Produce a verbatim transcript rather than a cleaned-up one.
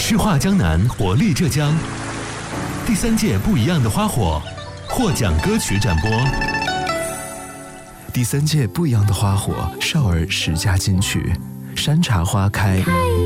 诗画江南，活力浙江。第三届不一样的花火获奖歌曲展播。 第三届不一样的花火少儿十佳金曲，山茶花开。